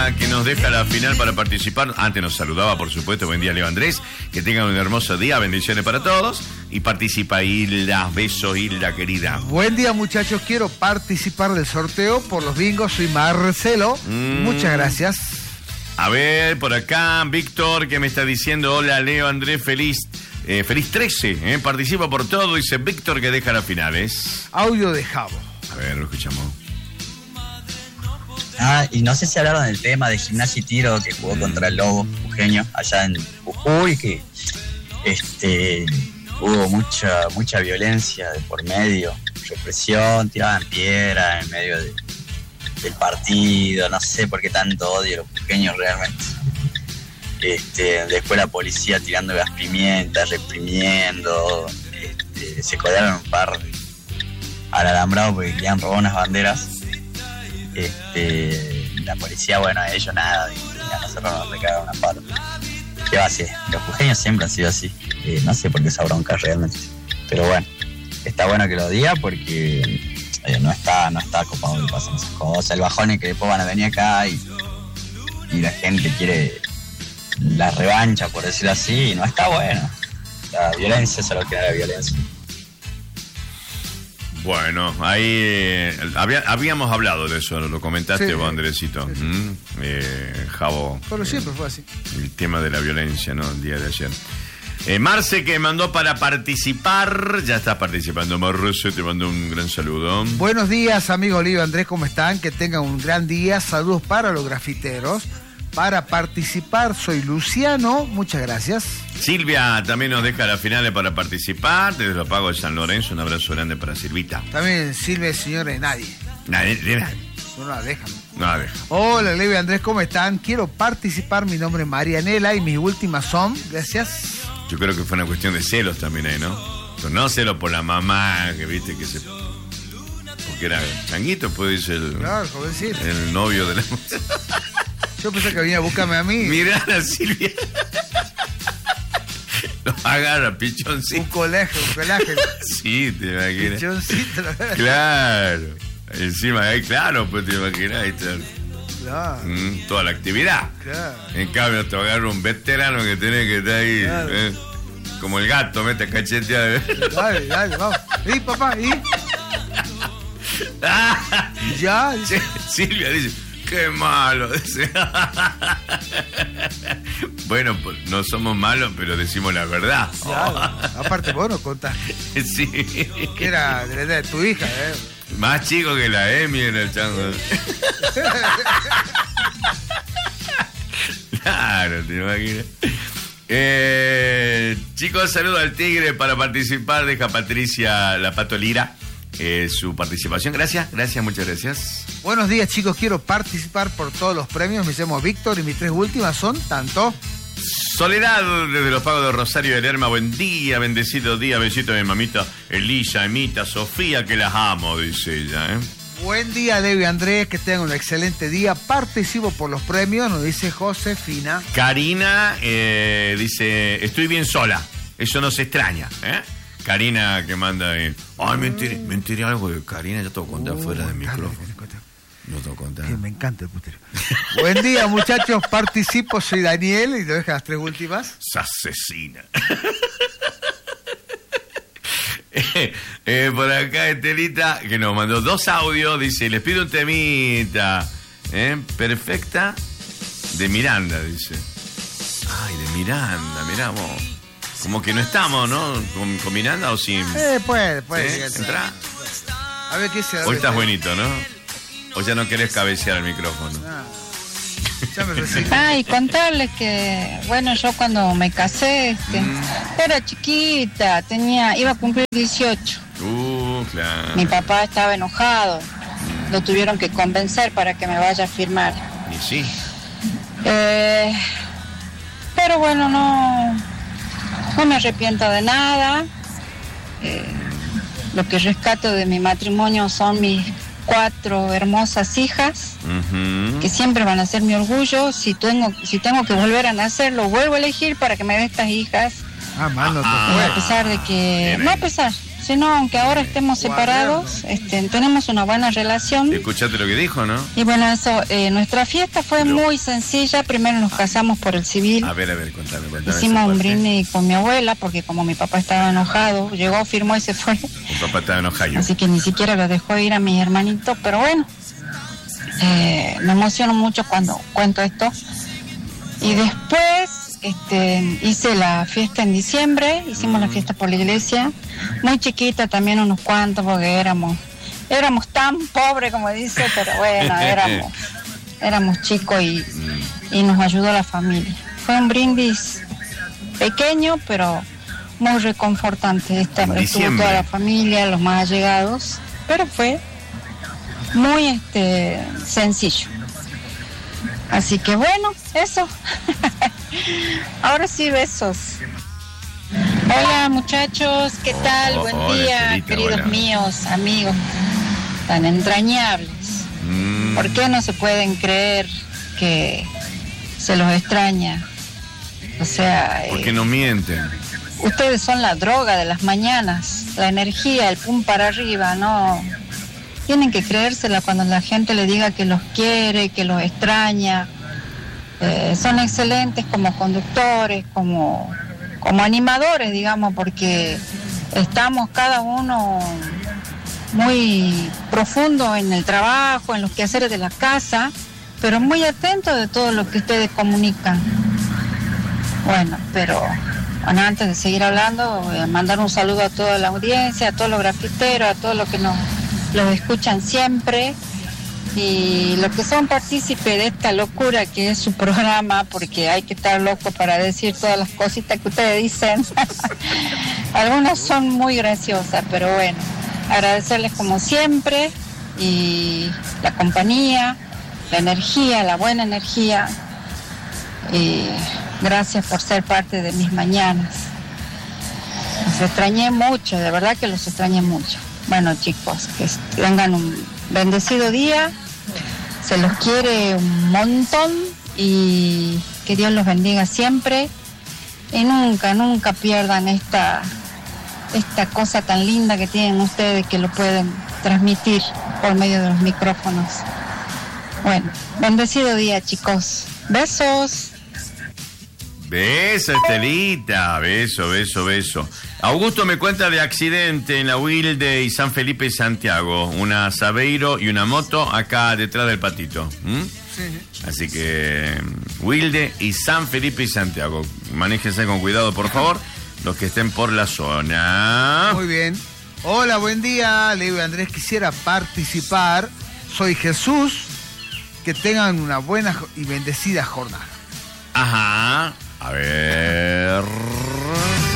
Silvia, que nos deja la final para participar. Antes nos saludaba, por supuesto. Buen día, Leo Andrés. Que tengan un hermoso día. Bendiciones para todos. Y participa Hilda. Besos, Hilda, querida. Buen día, muchachos. Quiero participar del sorteo por los bingos. Soy Marcelo. Muchas gracias. A ver, por acá, Víctor, que me está diciendo: hola, Leo Andrés, feliz 13. Participa por todo. Dice Víctor, que deja las finales. Audio de Javo. A ver, lo escuchamos. Y no sé si hablaron del tema de Gimnasia y Tiro que jugó contra el Lobo Jujeño allá en Jujuy, que hubo mucha violencia de por medio, represión, tiraban piedra en medio del partido, no sé por qué tanto odio a los jujeños realmente. Después la policía tirando gas pimienta, reprimiendo, se colgaron un par al alambrado porque querían robar unas banderas. La policía, bueno, a ellos nada, y a nosotros nos recaga una palo. ¿Qué va a hacer? Los jujeños siempre han sido así. No sé por qué esa bronca realmente. Pero bueno, está bueno que lo diga porque no está copado que pasen esas cosas. El bajón es que después van a venir acá y la gente quiere la revancha, por decirlo así, y no está bueno. La violencia es lo que da la violencia. Bueno, ahí habíamos hablado de eso, lo comentaste vos, Andresito. Sí. Javo. Pero siempre fue así. El tema de la violencia, ¿no? El día de ayer. Marce, que mandó para participar. Ya estás participando, Marce, te mando un gran saludo. Buenos días, amigo Leo Andrés, ¿cómo están? Que tengan un gran día. Saludos para los grafiteros. Para participar soy Luciano, muchas gracias. Silvia también nos deja las finales para participar, desde los Pagos de San Lorenzo, un abrazo grande para Silvita. También Silvia, señores, nadie. Nadie. No la dejan. No la dejan. Hola, Leo y Andrés, ¿cómo están? Quiero participar, mi nombre es Marianela y mis últimas son, gracias. Yo creo que fue una cuestión de celos también ahí, ¿no? Pero no celos por la mamá, que viste que se... Porque era changuito, pues dice el... Claro, jovencito. El novio de la... Yo pensé que venía a buscarme a mí. Mirá a Silvia. Lo agarra, pichoncito. Un colegio. Sí, te imaginas. Pichoncito. Claro. Encima, claro, pues te imaginas. Ahí está. Claro. Toda la actividad. Claro. En cambio, te agarra un veterano que tiene que estar ahí. Claro. Como el gato, mete cacheteada. Dale, vamos. ¿Y, papá? ¿Y? Ya. Silvia dice... ¡Qué malo! Bueno, pues no somos malos, pero decimos la verdad. Claro. Aparte, vos nos contás. Sí. Que era de la edad de tu hija, Más chico que la Emi en el chango. Claro, te imaginas. Chicos, saludo al Tigre para participar. Deja Patricia la Pato Lira. Su participación. Gracias, muchas gracias. Buenos días, chicos, quiero participar por todos los premios. Me llamo Víctor y mis tres últimas son tanto. Soledad, desde los Pagos de Rosario de Lerma. Buen día, bendecido día, besito de mi mamita Elisa, Emita, Sofía, que las amo, dice ella. Buen día, Leo y Andrés, que tengan un excelente día. Participo por los premios, nos dice Josefina. Karina dice, estoy bien sola, eso no se extraña, Karina, que manda ahí. Ay, me enteré algo de Karina, ya tengo que contar fuera del micrófono. No tengo que contar. Me encanta el putero. Buen día, muchachos, participo, soy Daniel y lo deja las tres últimas. Asesina. Por acá Estelita, que nos mandó 2 audios, dice, les pido un temita. Perfecta de Miranda, dice. Ay, de Miranda, mirá vos. Como que no estamos, ¿no? ¿Con Miranda o sin...? Puede. ¿Entra? A ver qué se da. Hoy estás bonito, ¿no? O ya no querés cabecear el micrófono. Ya me recibí. Y contarles que, bueno, yo cuando me casé, era chiquita, iba a cumplir 18. Claro. Mi papá estaba enojado, lo tuvieron que convencer para que me vaya a firmar. Y sí. Pero bueno, no me arrepiento de nada. Lo que rescato de mi matrimonio son mis 4 hermosas hijas, que siempre van a ser mi orgullo. Si tengo que volver a nacer, lo vuelvo a elegir para que me dé estas hijas. A pesar de que... si no, aunque ahora estemos separados, tenemos una buena relación. Escuchaste lo que dijo, ¿no? Y bueno, eso, nuestra fiesta fue muy sencilla. Primero nos casamos por el civil. A ver, contame. Hicimos un brindis con mi abuela, porque como mi papá estaba enojado, llegó, firmó y se fue. Mi papá estaba enojado. Así que ni siquiera lo dejó ir a mis hermanitos, pero bueno, me emociono mucho cuando cuento esto. Y después hice la fiesta en diciembre, hicimos la fiesta por la iglesia, muy chiquita también, unos cuantos, porque éramos tan pobres como dice, pero bueno, éramos chicos y nos ayudó la familia. Fue un brindis pequeño, pero muy reconfortante. Estuvo toda la familia, los más allegados, pero fue muy sencillo. Así que bueno, eso. Ahora sí, besos. Hola muchachos, ¿qué tal? Buen día, Estelita, queridos hola. míos, amigos tan entrañables. ¿Por qué no se pueden creer que se los extraña? O sea, Porque no mienten. ustedes son la droga de las mañanas, la energía, el pum para arriba, ¿no? Tienen que creérsela cuando la gente le diga que los quiere, que los extraña. Son excelentes como conductores, como animadores, digamos, porque estamos cada uno muy profundo en el trabajo, en los quehaceres de la casa, pero muy atentos de todo lo que ustedes comunican. Bueno, pero antes de seguir hablando, voy a mandar un saludo a toda la audiencia, a todos los grafiteros, a todos los que los escuchan siempre y los que son partícipes de esta locura que es su programa, porque hay que estar loco para decir todas las cositas que ustedes dicen. Algunas son muy graciosas, pero bueno, agradecerles como siempre y la compañía, la energía, la buena energía, y gracias por ser parte de mis mañanas. Los extrañé mucho, de verdad que los extrañé mucho. Bueno chicos, que tengan un bendecido día, se los quiere un montón y que Dios los bendiga siempre y nunca pierdan esta cosa tan linda que tienen ustedes, que lo pueden transmitir por medio de los micrófonos. Bueno, bendecido día chicos, besos. Beso, Estelita, beso. Augusto me cuenta de accidente en la Wilde y San Felipe y Santiago, una Sabeiro y una moto acá detrás del patito. Sí. Así que Wilde y San Felipe y Santiago, manéjense con cuidado por favor, los que estén por la zona. Muy bien. Hola, buen día, Leo y Andrés, quisiera participar, soy Jesús, que tengan una buena y bendecida jornada. Ajá, a ver.